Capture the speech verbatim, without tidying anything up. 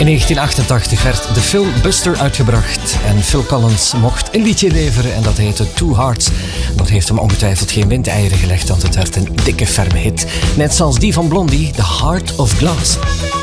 In negentien achtentachtig werd de film Buster uitgebracht en Phil Collins mocht een liedje leveren en dat heette Two Hearts. Dat heeft hem ongetwijfeld geen windeieren gelegd, want het werd een dikke ferme hit. Net zoals die van Blondie, The Heart of Glass.